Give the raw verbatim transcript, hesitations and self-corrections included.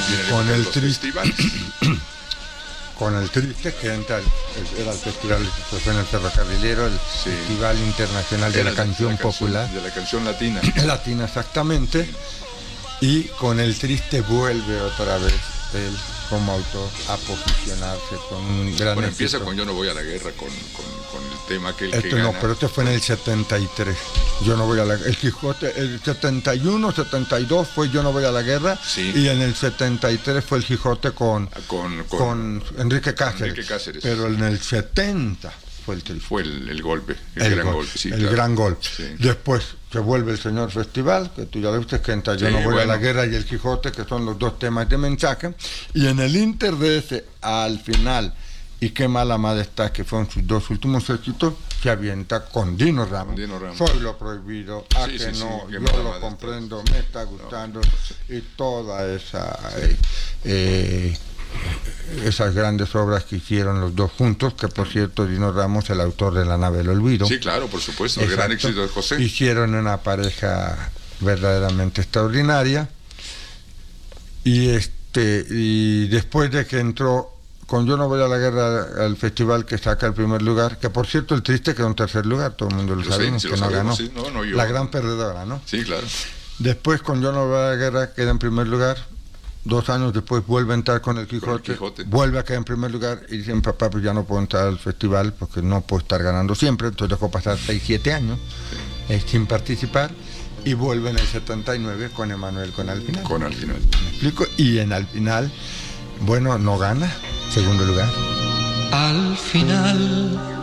Viene con de el los triste festivales. con el triste que entra el, era el festival que fue en el Ferrocarrilero, el Sí. Festival Internacional de Era la Canción de la Popular de la canción latina. latina, exactamente, y con el triste vuelve otra vez él como autor a posicionarse con un gran Bueno, empieza éxito. con Yo no voy a la guerra, con, con, con el tema que, Este que no, gana. pero este fue en el setenta y tres. Yo no voy a la el Quijote, el setenta y uno, setenta y dos fue Yo no voy a la guerra, Sí. y en el setenta y tres fue el Quijote con, Con, con, con Enrique Cáceres. Enrique Cáceres. Pero en el setenta fue el triste. Fue el, el golpe, el, El, gran gol- golpe. Sí, el claro. gran golpe. Sí. Después se vuelve el Señor Festival, que tú ya lo viste, que entra Yo Sí, no voy bueno. a la guerra y el Quijote, que son los dos temas de mensaje. Y en el inter de ese, al final, y Qué mala madre está, que fueron sus dos últimos éxitos, se avienta con Dino Ramos. Con Dino Ramos. Soy lo prohibido, a Sí, que sí, no, sí, Qué yo mala lo madre comprendo, está. me está gustando, y toda esa... eh, eh, esas grandes obras que hicieron los dos juntos, que por cierto Dino Ramos, el autor de La nave del olvido. Sí, claro, por supuesto, el gran Exacto. éxito de José. Hicieron una pareja verdaderamente extraordinaria, y este y después de que entró con Yo no voy a la guerra al festival, que saca el primer lugar, que por cierto el triste quedó en tercer lugar, todo el mundo lo Yo sé, sabemos, sí que lo no sabemos, ganó, sí, no, no, yo- la gran perdedora, ¿no? Sí, claro. Después con Yo no voy a la guerra queda en primer lugar. Dos años después vuelve a entrar con el Quijote, Quijote. vuelve a quedar en primer lugar y dicen, papá, pues ya no puedo entrar al festival porque no puedo estar ganando siempre. Entonces dejó pasar seis siete años eh, sin participar, y vuelve en el setenta y nueve con Emanuel con Al final. Con Al final. ¿Me explico? Y en Al final, bueno, no gana, segundo lugar. Al final